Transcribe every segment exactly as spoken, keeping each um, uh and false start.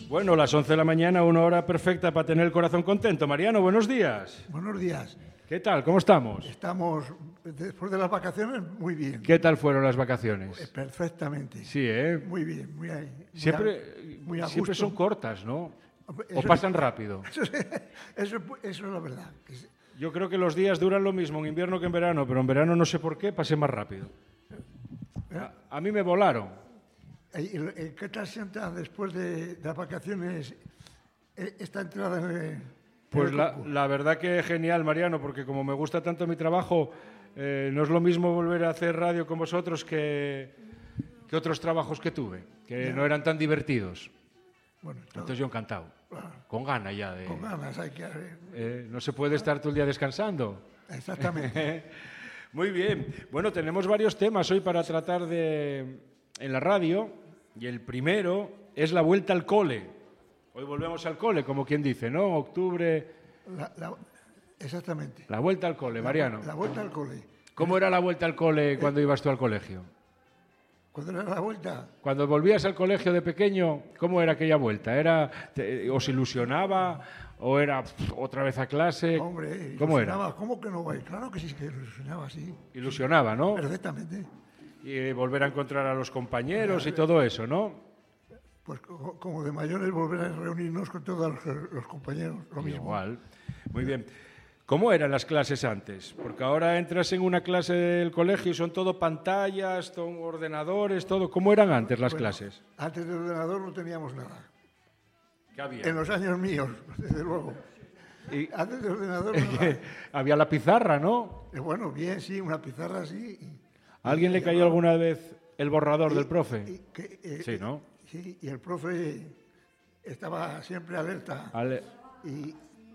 Bueno, las once de la mañana, una hora perfecta para tener el corazón contento. Mariano, buenos días. Buenos días. ¿Qué tal? ¿Cómo estamos? Estamos, después de las vacaciones, muy bien. ¿Qué tal fueron las vacaciones? Perfectamente. Sí, ¿eh? Muy bien, muy, muy Siempre, a, muy a siempre gusto. son cortas, ¿no? Eso, o pasan rápido. Eso, eso, eso es la verdad. Yo creo que los días duran lo mismo en invierno que en verano, pero en verano no sé por qué pasé más rápido. A, a mí me volaron. ¿Qué tal sienta después de, de las vacaciones esta entrada en el, Pues en el la, la verdad que genial, Mariano, porque como me gusta tanto mi trabajo, eh, no es lo mismo volver a hacer radio con vosotros que, que otros trabajos que tuve, que ya. no eran tan divertidos. Bueno, todo, entonces yo encantado, claro. Con ganas ya de... Con ganas hay que... Eh, no se puede estar todo el día descansando. Exactamente. Muy bien. Bueno, tenemos varios temas hoy para tratar de, en la radio, y el primero es la vuelta al cole. Hoy volvemos al cole, como quien dice, ¿no? Octubre... La, la, exactamente. La vuelta al cole, Mariano. La, la vuelta al cole. ¿Cómo era la vuelta al cole cuando eh, ibas tú al colegio? ¿Cuándo era la vuelta? Cuando volvías al colegio de pequeño, ¿cómo era aquella vuelta? ¿Era, te, ¿Os ilusionaba o era pff, otra vez a clase? Hombre, ¿Cómo era? ¿Cómo que no va? Claro que sí, que ilusionaba, sí. Ilusionaba, ¿no? Perfectamente. Y eh, volver a encontrar a los compañeros claro, y todo eso, ¿no? Pues como de mayores volver a reunirnos con todos los, los compañeros, lo mismo. Igual. Muy bien. ¿Cómo eran las clases antes? Porque ahora entras en una clase del colegio y son todo pantallas, son ordenadores, todo. ¿Cómo eran antes las bueno, clases? Antes del ordenador no teníamos nada. ¿Qué había? En los años míos, desde luego. Y antes del ordenador no había la pizarra, ¿no? Eh, bueno, bien, sí, una pizarra así. ¿A alguien le cayó alguna vez el borrador y, del profe? Y, que, eh, sí, ¿no? Sí, y el profe estaba siempre alerta. Ale... Y...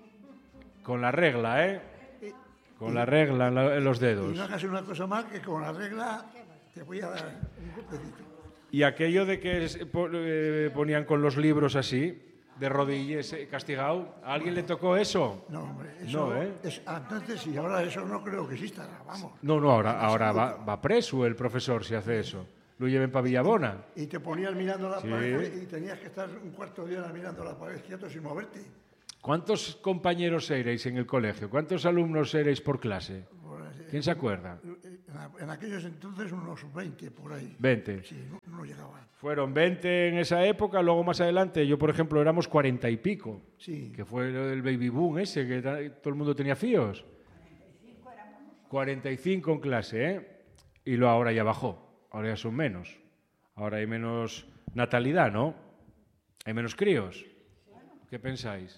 Con la regla, ¿eh? Con y, la regla en, la, en los dedos. Y no hagas una cosa más que con la regla te voy a dar un golpecito. Y aquello de que eh, ponían con los libros así, de rodillas, eh, castigado, ¿a alguien le tocó eso? No, hombre, eso no, ¿eh? es, entonces sí, ahora eso no creo que exista, vamos. No, no, ahora, ahora va, va preso el profesor si hace eso. Lo lleven para Villabona. Y, y te ponías mirando la sí. pared y tenías que estar un cuarto de hora mirando la pared quieto sin moverte. ¿Cuántos compañeros erais en el colegio? ¿Cuántos alumnos erais por clase? ¿Quién se acuerda? En aquellos entonces unos veinte por ahí. veinte. Sí, no, no llegaban. Fueron veinte en esa época, luego más adelante, yo por ejemplo éramos cuarenta y pico. Sí. Que fue el baby boom ese, que todo el mundo tenía fíos. cuarenta y cinco en clase, ¿eh? Y luego ahora ya bajó, ahora ya son menos. Ahora hay menos natalidad, ¿no? Hay menos críos. ¿Qué pensáis?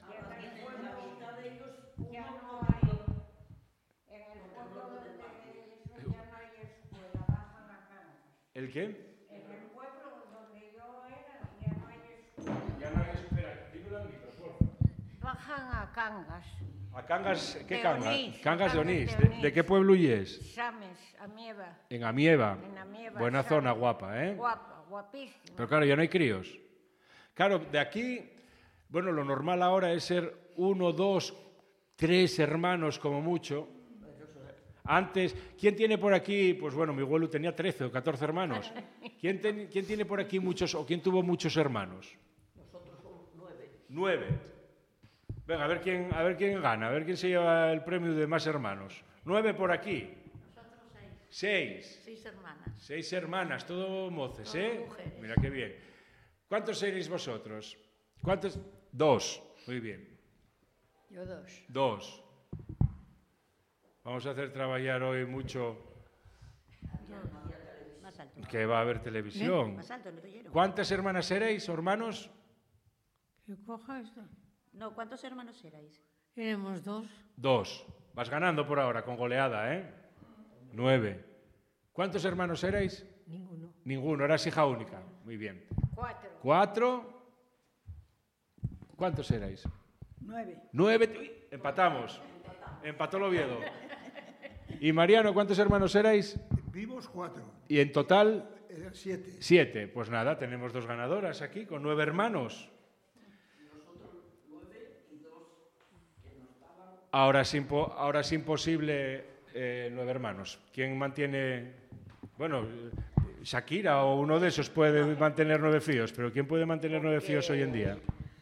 ¿El qué? En el pueblo donde yo era ya no hay escuela. Ya no hay escuela. Dímelo al micro, por favor. Bajan a Cangas. ¿A Cangas? ¿Qué de Cangas? Onís, Cangas de Onís. de ¿De, Onís. ¿De qué pueblo es? Sames, Amieva. En Amieva. En Amieva. Buena Sames. zona, guapa, ¿eh? Guapa, guapísima. Pero claro, ya no hay críos. Claro, de aquí, bueno, lo normal ahora es ser uno, dos, tres hermanos como mucho. Antes, ¿quién tiene por aquí? Pues bueno, mi abuelo tenía trece o catorce hermanos. ¿Quién, ten, ¿Quién tiene por aquí muchos, o quién tuvo muchos hermanos? Nosotros somos nueve. Nueve. Venga, a ver quién, a ver quién gana, a ver quién se lleva el premio de más hermanos. Nueve por aquí. Nosotros seis. Seis. Seis hermanas. Seis hermanas, todo moces, Todas ¿eh? mujeres. Mira qué bien. ¿Cuántos seréis vosotros? ¿Cuántos? Dos. Muy bien. Yo dos. Dos. Vamos a hacer trabajar hoy mucho Más alto. que va a haber televisión. Más alto, no te quiero. ¿Cuántas hermanas seréis, hermanos? ¿Qué coja esto? No, ¿cuántos hermanos erais? Éramos dos. Dos. Vas ganando por ahora, con goleada, ¿eh? Nueve. ¿Cuántos hermanos erais? Ninguno. Ninguno, eras hija única. Muy bien. Cuatro. Cuatro. ¿Cuántos erais? Nueve. Nueve. Uy, empatamos. Empató el Oviedo. ¿Y Mariano, cuántos hermanos erais? Vivos cuatro. Y en total, Eran siete. siete. Pues nada, tenemos dos ganadoras aquí, con nueve hermanos. Ahora es, impo ahora es imposible eh, nueve hermanos. ¿Quién mantiene...? Bueno, Shakira o uno de esos puede mantener nueve fíos, pero ¿quién puede mantener nueve fíos hoy en día?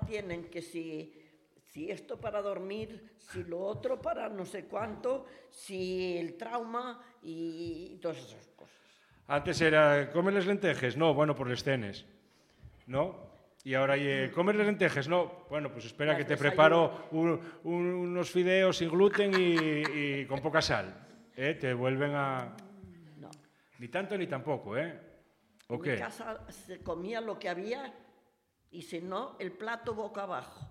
tienen que si, si esto para dormir, si lo otro para no sé cuánto, si el trauma y todas esas cosas. Antes era, ¿comes les lentejes? No, bueno, por les cenes, ¿no? Y ahora, eh, ¿comes les lentejes? No, bueno, pues espera Las que te desayuno. preparo un- un- unos fideos sin gluten y, y con poca sal. ¿eh? Te vuelven a... No. Ni tanto ni tampoco, ¿eh? ¿o En qué? mi casa se comía lo que había y si no, el plato boca abajo.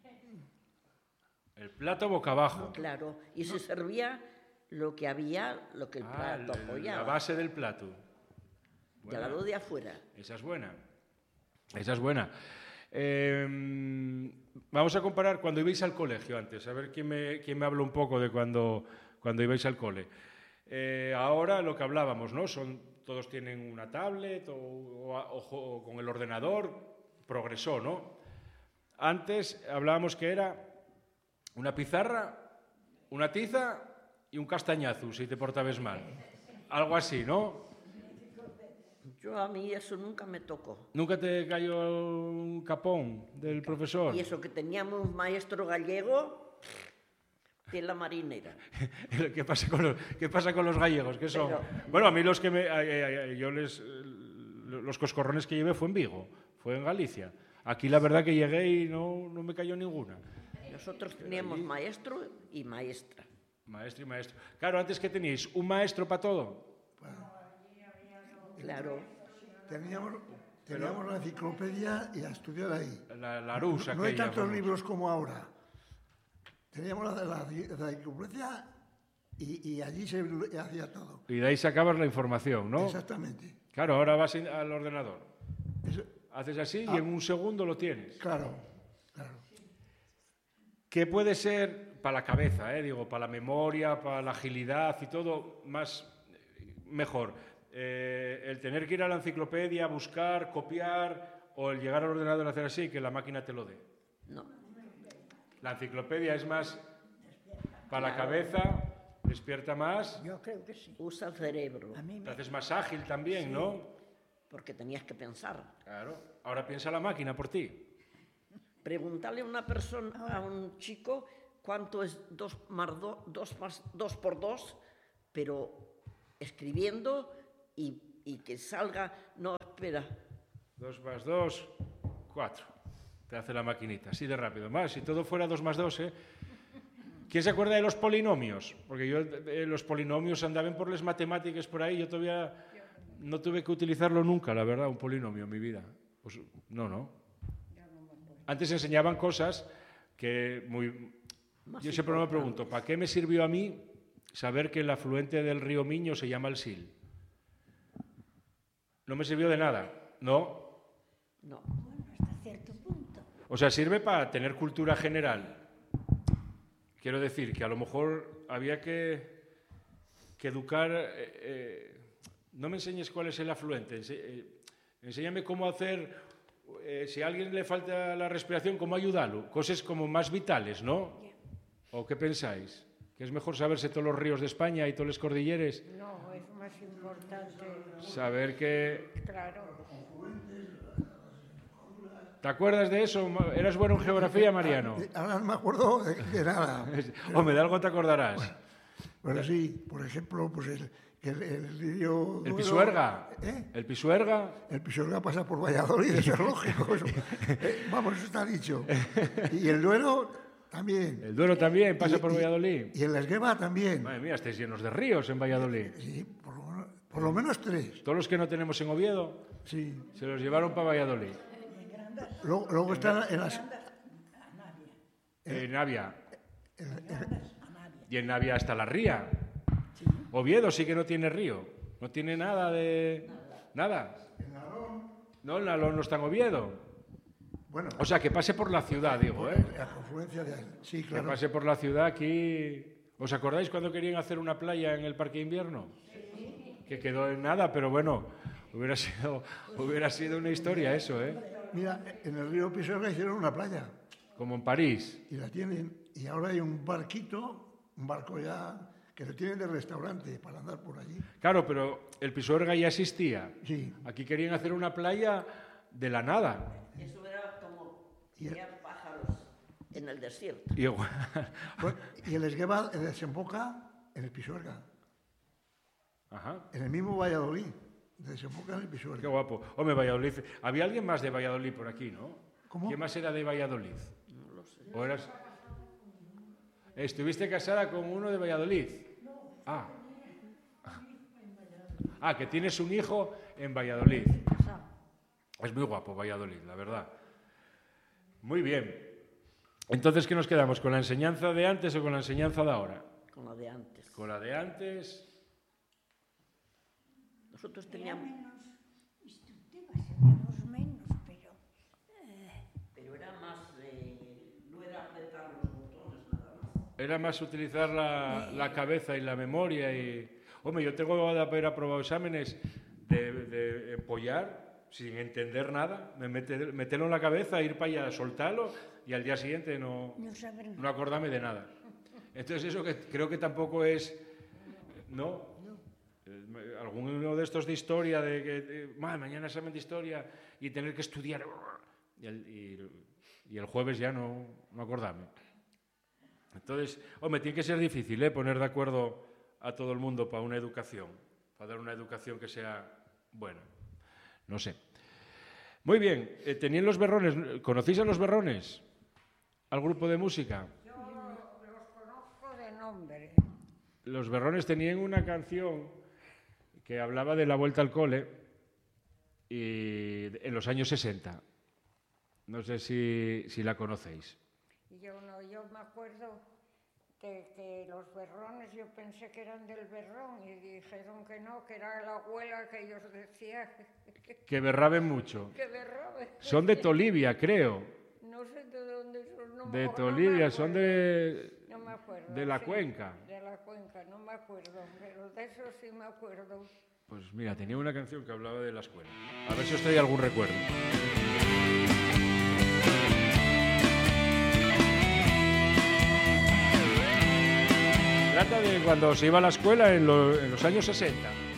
El plato boca abajo. Claro, y se servía lo que había, lo que el Ah, plato la- la apoyaba. base del plato. Ya la de afuera. Esa es buena. Esa es buena. Eh, vamos a comparar cuando ibais al colegio antes, a ver quién me, quién me habla un poco de cuando, cuando ibais al cole. Eh, ahora lo que hablábamos, ¿no? Son, todos tienen una tablet o, o a- o jo- o con el ordenador, progresó, ¿no? Antes hablábamos que era una pizarra, una tiza y un castañazo, si te portabas mal. Algo así, ¿no? Yo a mí eso nunca me tocó. ¿Nunca te cayó un capón del profesor? Y eso que teníamos un maestro gallego de la marinera. ¿Qué pasa con los, qué pasa con los gallegos? ¿Qué son? Pero- Bueno, a mí los que me, ay, ay, ay, yo les, eh, los coscorrones que llevé fue en Vigo, fue en Galicia. Aquí la verdad que llegué y no, no me cayó ninguna. Nosotros teníamos maestro y maestra. Maestro y maestro. Claro, antes que teníais un maestro para todo. Claro. Teníamos, teníamos la enciclopedia y a estudiar ahí. La, la rusa No hay aquella, tantos vamos. libros como ahora. Teníamos la, la, la enciclopedia y, y allí se hacía todo. Y de ahí sacabas la información, ¿no? Exactamente. Claro, ahora vas in- al ordenador. Eso- Haces así Ah. y en un segundo lo tienes. claro, claro. ¿Qué puede ser para la cabeza, eh? Digo, para la memoria, para la agilidad y todo, más mejor? Eh, el tener que ir a la enciclopedia, buscar, copiar, o el llegar al ordenador y hacer así, que la máquina te lo dé. No. La enciclopedia es más para la cabeza, despierta más, Yo creo que sí. Usa el cerebro, A mí te me... haces más ágil también, ¿no? porque tenías que pensar. Claro. Ahora piensa la máquina por ti. Preguntarle a una persona, a un chico, cuánto es dos, más do- dos, más dos por dos, pero escribiendo y, y que salga, no, espera, Dos más dos, cuatro. Te hace la maquinita, así de rápido. Más, si todo fuera dos más dos, ¿eh? ¿Quién se acuerda de los polinomios? Porque yo, eh, los polinomios andaban por las matemáticas por ahí, yo todavía no tuve que utilizarlo nunca, la verdad, un polinomio en mi vida. Pues, no, no. Antes enseñaban cosas que muy... Yo siempre me pregunto, ¿para qué me sirvió a mí saber que el afluente del río Miño se llama el Sil? No me sirvió de nada, ¿no? no. Bueno, hasta cierto punto. O sea, sirve para tener cultura general. Quiero decir que a lo mejor había que, que educar... eh, eh, no me enseñes cuál es el afluente, ense- eh, enséñame cómo hacer, eh, si a alguien le falta la respiración, cómo ayudarlo. Cosas como más vitales, ¿no? ¿O qué pensáis? ¿Que es mejor saberse todos los ríos de España y todas las cordilleres? No, es más importante. Saber que... Claro. ¿Te acuerdas de eso? Ma- ¿Eras bueno en geografía, Mariano? Eh, Ahora no me acuerdo de, de nada. Hombre, de algo te acordarás. Pero sí, por ejemplo, pues el, que el, el río... ¿El Duero- Pisuerga? ¿Eh? ¿El Pisuerga? El Pisuerga pasa por Valladolid, eso es lógico. Eso. Eh, vamos, eso está dicho. Y el Duero también. El Duero también pasa Y- por y- Valladolid. Y el Esgueva también. Madre mía, estáis llenos de ríos en Valladolid. Sí, por lo, menos- por lo menos tres. Todos los que no tenemos en Oviedo Sí. se los llevaron para Valladolid. Luego, luego están en las... En Navia. Y en Navia está la ría. Oviedo sí que no tiene río. No tiene nada de... Nada. No, el Nalón no está en Oviedo. Bueno, O sea, que pase por la ciudad, digo, ¿eh? la confluencia de... Sí, Que claro. pase por la ciudad aquí... ¿Os acordáis cuando querían hacer una playa en el Parque Invierno? Que quedó en nada, pero bueno, hubiera sido, hubiera sido una historia eso, ¿eh? Mira, en el río Pisuerga hicieron una playa Como en París. y la tienen. Y ahora hay un barquito, un barco ya, que lo tienen de restaurante para andar por allí. Claro, pero el Pisuerga ya existía. Sí. Aquí querían hacer una playa de la nada. Eso era como Y el- ya en el desierto. Igual. Pues, y el Esgueva desemboca en el Pisuerga, Ajá. en el mismo Valladolid. Desemboca en el Qué Pisuerga. guapo. Hombre, Valladolid. Había alguien más de Valladolid por aquí, ¿no? ¿Cómo? ¿Quién más era de Valladolid? No lo sé. ¿O eras... ¿Estuviste casada con uno de Valladolid? Ah. Ah, que tienes un hijo en Valladolid. Es muy guapo Valladolid, la verdad. Muy bien. Entonces, ¿qué nos quedamos? ¿Con la enseñanza de antes o con la enseñanza de ahora? Con la de antes. Con la de antes. Nosotros Era teníamos... menos instructiva, sabíamos menos, pero Pero era más de... No era apretar los botones nada más. Era más utilizar la, la cabeza y la memoria y... Hombre, yo tengo de haber aprobado exámenes de, de empollar sin entender nada, me meter, meterlo en la cabeza, ir para allá, soltarlo y al día siguiente no, no saber no nada. acordarme de nada. Entonces eso que creo que tampoco es... ¿No? Eh, Alguno de estos de historia, de que de, "Ma, mañana examen de historia y tener que estudiar y el, y, y el jueves ya no, no acordarme. Entonces, hombre, tiene que ser difícil, ¿eh? Poner de acuerdo a todo el mundo para una educación, para dar una educación que sea buena. No sé. Muy bien, eh, tenían los berrones. ¿Conocéis a los berrones? ¿Al grupo de música? Yo los conozco de nombre. Los berrones tenían una canción que hablaba de la vuelta al cole y en los años sesenta. No sé si, si la conocéis. Y yo no, yo me acuerdo de que los berrones, yo pensé que eran del berrón y dijeron que no, que era la abuela que ellos decían Que berraben mucho. que berraba. Son de Tolivia, creo. No sé de dónde son. No, De no me Tolivia, son acuerdo. de, No me acuerdo. de la sí, cuenca. De la cuenca, no me acuerdo, pero de eso sí me acuerdo. Pues mira, tenía una canción que hablaba de la escuela. A ver si os trae algún recuerdo. Trata de cuando se iba a la escuela en, lo- en los años sesenta.